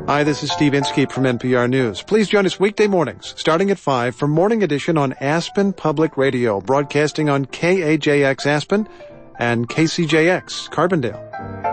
Hi, this is Steve Inskeep from NPR News. Please join us weekday mornings, starting at 5 for Morning Edition on Aspen Public Radio, broadcasting on KAJX Aspen and KCJX Carbondale.